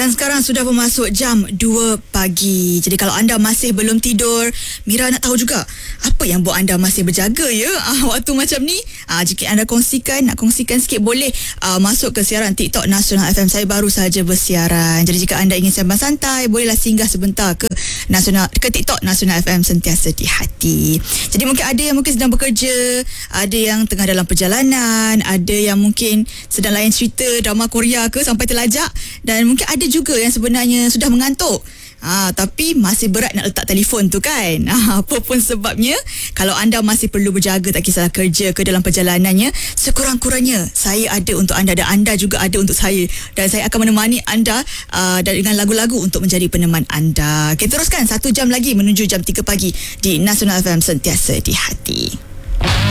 Dan sekarang sudah bermasuk jam 2 pagi. Jadi kalau anda masih belum tidur, Mira nak tahu juga apa yang buat anda masih berjaga ya waktu macam ni. Jika anda nak kongsikan sikit, boleh masuk ke siaran TikTok Nasional FM. Saya baru saja bersiaran. Jadi jika anda ingin sembang santai, bolehlah singgah sebentar ke TikTok Nasional FM, sentiasa di hati. Jadi mungkin ada yang sedang bekerja, ada yang tengah dalam perjalanan, ada yang mungkin sedang layan cerita drama Korea ke sampai terlajak, dan mungkin ada juga yang sebenarnya sudah mengantuk. Tapi masih berat nak letak telefon tu kan. Apa pun sebabnya, kalau anda masih perlu berjaga, tak kisahlah kerja ke dalam perjalanannya, sekurang-kurangnya saya ada untuk anda dan anda juga ada untuk saya, dan saya akan menemani anda dengan lagu-lagu untuk menjadi peneman anda. Kita teruskan 1 jam lagi menuju jam 3 pagi di Nasional FM, sentiasa di hati.